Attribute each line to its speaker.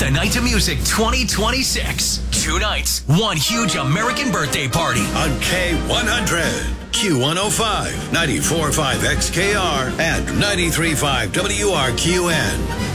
Speaker 1: The Night of Music 2026. 2 nights, one huge American birthday party.
Speaker 2: On K100, Q105, 94.5 XKR, and 93.5 WRQN.